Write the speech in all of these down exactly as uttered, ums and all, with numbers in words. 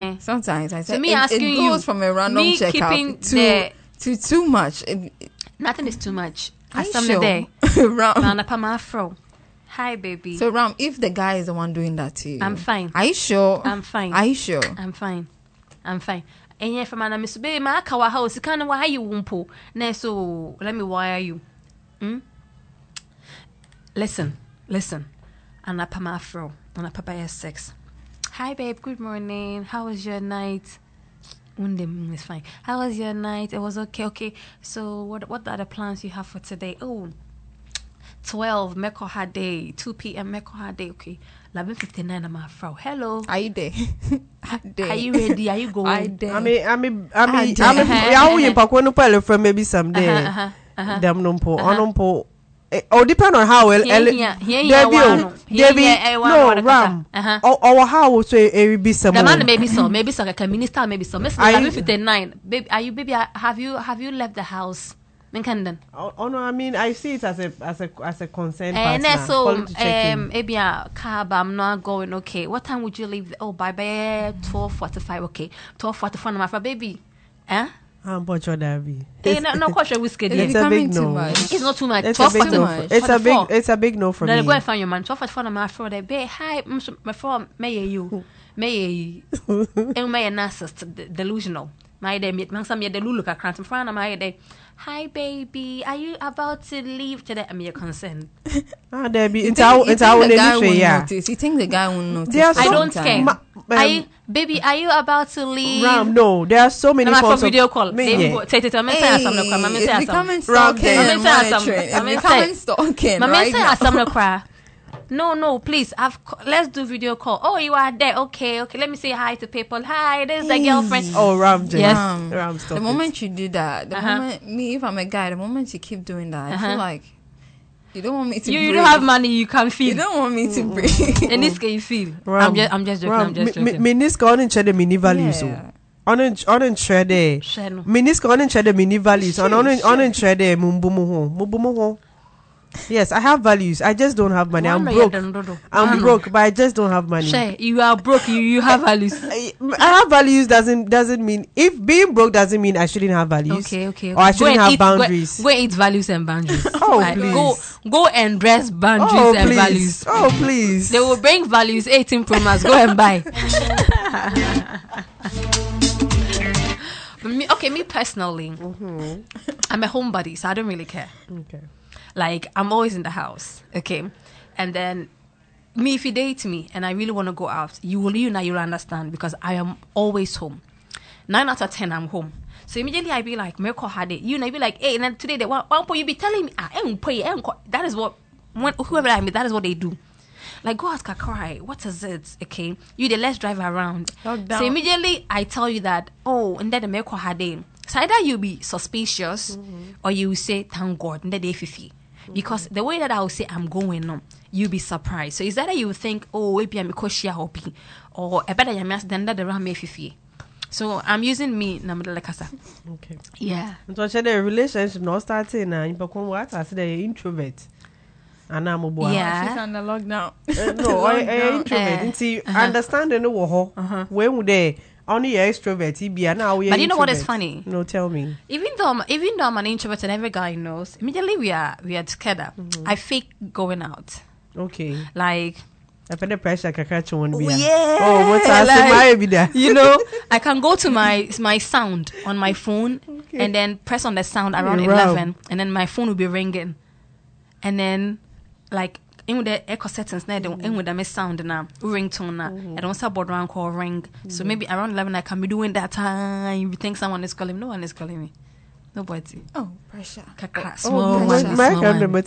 Sometimes I say so me it, asking it goes you, from a random me checkup to the, to too much. It, it, nothing is too much. I Some sure. day. Ram. Hi, baby. So Ram, if the guy is the one doing that to you, I'm fine. Are you sure? I'm fine. Are you sure? I'm fine. I'm fine. And yeah, from an Miss Baby, my kawa house, kind of why you won't pull. Ne, so let me wire you. Hmm? Listen, listen. And a pama fro, and a papaya sex. Hi, babe. Good morning. How was your night? Undem is fine. How was your night? It was okay. Okay. So, what what are the plans you have for today? Oh, twelve Meko had day, two p.m. Meko had day. Okay, eleven fifty-nine. I'm a fro. Hello. Are you there? Are you ready? Are you going? I there. I mean, I mean, I mean, I mean, I will impart one pile from maybe someday. Uh-huh, uh-huh. Them no po, on po. Oh, depend on how well. Debbie, no, Ram. Or how would say a be some. The man maybe so, maybe so. Like a minister, maybe so. Miss eleven fifty-nine. Baby, are you baby? Have you have you left the house? Oh, oh no, I mean I see it as a as a as a concern. And so um maybe a cab I'm not going. Okay, what time would you leave? Oh, by by twelve forty-five. Okay, twelve forty-four. My for baby, eh? I'm but your Debbie. Hey, no, no, question whiskey. It's a big no. It's not too much. It's a big no. It's a big. It's a big no for me. Then go and find your man. twelve forty-four. My friend, they be hi. My friend, may you, may you, and may narcissist delusional. My day, meet some year the look at crant in front of my day. Hi, baby. Are you about to leave today? I'm your consent. Ah, Debbie, it's our it's our name. Yeah. You think the guy won't notice? I don't care. Ma- are you, baby, are you about to leave? Ram, no. There are so many forms of video call. Me, yeah. Take it. I'm saying something. I'm saying something. It's becoming stalking. I'm saying something. It's becoming stalking. I'm saying something. No, no, please. I've let's do video call. Oh, you are there. Okay, okay. Let me say hi to people. Hi, this is the girlfriend. Oh, Ram, yes, Ram. Ram stop the it. moment you do that, the Uh-huh. moment me, if I'm a guy, the moment you keep doing that, Uh-huh. I feel like you don't want me to. You, breathe. you don't have money. You can feel. You don't want me to breathe. In this case, you feel. Ram, I'm just, I'm just joking. Ram, I'm just joking. mi- Miniska on the mini values. Yeah. On on trade. Miniska on the mini values. On on on trade. Mumbu muho. Mumbu muho. Yes, I have values. I just don't have money. I'm broke. I'm broke, but I just don't have money. Shay, you are broke. You, you have values. I, I have values doesn't doesn't mean if being broke doesn't mean I shouldn't have values. Okay, okay. Or I shouldn't have eat, boundaries. Go, go eat values and boundaries. Oh, Like, please. Go go and dress boundaries Oh, and please. values. Oh, please. They will bring values. eighteen Pro Max. Go and buy. But me, okay, me personally, Mm-hmm. I'm a homebody, so I don't really care. Okay. Like, I'm always in the house, okay? And then, me, if you date me and I really want to go out, you will, you know, you'll understand because I am always home. Nine out of ten, I'm home. So immediately I be like, Meko had it. You know, I be like, hey, and then today, they one, one point, you be telling me, ah, I ain't pay, I ain't co-. That is what, when, whoever I meet, that is what they do. Like, go ask Kakai, what is it? Okay, you the let's drive around. Lockdown. So immediately I tell you that, oh, and then the Meko had it. So either you be suspicious mm-hmm. or you say, thank God, and then they fifi. Because the way that I will say I'm going on, you'll be surprised. So is that you think, oh, maybe I'm a koshia hopi, or a better yamas than that the rame fifi. So I'm using me namada kasa. Okay. Yeah. So the relationship not starting now. You become what? I said the introvert. And I'm a boy. Yeah. She's under lockdown. Uh, no, I, I introvert. Uh, See, uh-huh. understanding the wo Uh-huh. when would they only an extrovert? He be now. But you know what is funny? No, tell me. Even though I'm, even though I'm an introvert and every guy knows, immediately we are we are together. Mm-hmm. I fake going out. Okay. Like. I put the pressure. I catch one. Oh, yeah. Oh, what's I like, say? You know, I can go to my my sound on my phone Okay. and then press on the sound around You're eleven, wrong. and then my phone will be ringing, and then like in with the echo settings now, mm-hmm. in with the sound now, ringtone now, mm-hmm. I don't say board round call ring. Mm-hmm. So maybe around eleven I can be doing that time. You think someone is calling me? No one is calling me. Nobody. Oh, pressure. Kakra, Oh, small one, my small my one.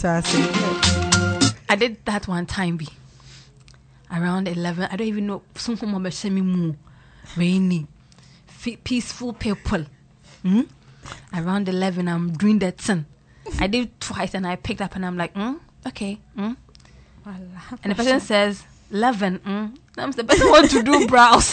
I did that one time. Be around eleven. I don't even know. Some mama send me more rainy, f- peaceful people. Hmm? Around eleven, I'm doing that thing. I did twice, and I picked up, and I'm like, mm, okay. Mm. And the person says eleven. Mm. I'm the person want to do browse.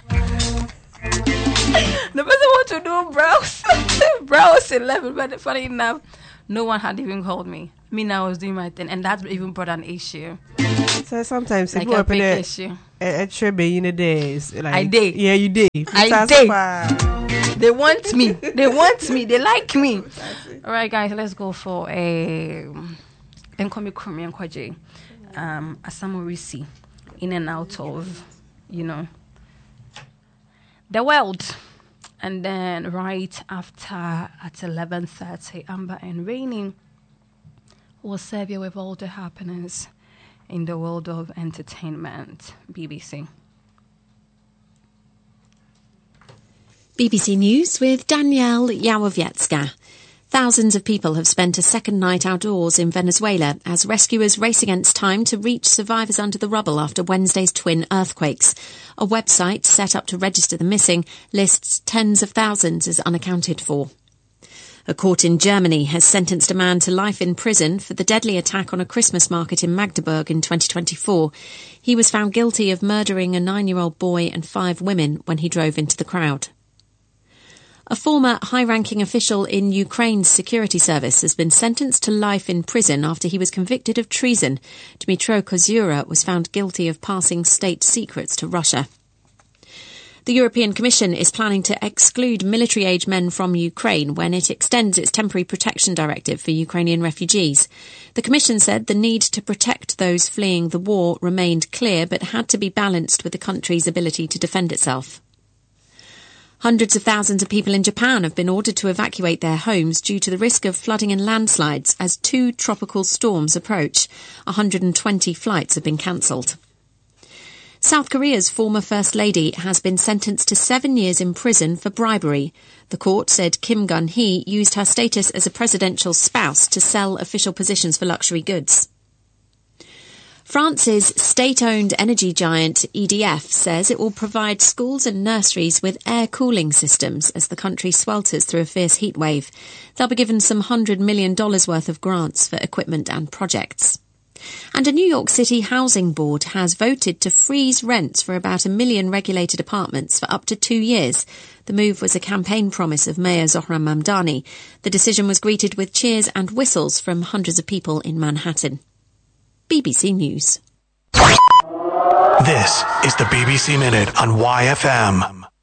The person want to do browse. Browse eleven, but funny enough, no one had even called me. Me now I was doing my thing, and that even brought an issue. So sometimes like if you a open big it, issue. it should be in a day. It's like, I did. Yeah, you did. I did. They want me. They want me. They like me. All right, guys, let's go for a Enkomi Krumi and Kwaje. Um, Asamorisi, in and out of, you know, the world. And then right after at eleven thirty, Amber and Rainy will serve you with all the happenings in the world of entertainment. B B C. B B C News with Danielle Yawowiecka. Thousands of people have spent a second night outdoors in Venezuela as rescuers race against time to reach survivors under the rubble after Wednesday's twin earthquakes. A website set up to register the missing lists tens of thousands as unaccounted for. A court in Germany has sentenced a man to life in prison for the deadly attack on a Christmas market in Magdeburg in twenty twenty-four. He was found guilty of murdering a nine-year-old boy and five women when he drove into the crowd. A former high-ranking official in Ukraine's security service has been sentenced to life in prison after he was convicted of treason. Dmytro Kozura was found guilty of passing state secrets to Russia. The European Commission is planning to exclude military-age men from Ukraine when it extends its temporary protection directive for Ukrainian refugees. The Commission said the need to protect those fleeing the war remained clear but had to be balanced with the country's ability to defend itself. Hundreds of thousands of people in Japan have been ordered to evacuate their homes due to the risk of flooding and landslides as two tropical storms approach. one hundred twenty flights have been cancelled. South Korea's former First Lady has been sentenced to seven years in prison for bribery. The court said Kim Gun-hee used her status as a presidential spouse to sell official positions for luxury goods. France's state-owned energy giant E D F says it will provide schools and nurseries with air cooling systems as the country swelters through a fierce heatwave. They'll be given some one hundred million dollars worth of grants for equipment and projects. And a New York City housing board has voted to freeze rents for about a million regulated apartments for up to two years. The move was a campaign promise of Mayor Zohran Mamdani. The decision was greeted with cheers and whistles from hundreds of people in Manhattan. B B C News. This is the B B C Minute on Y F M.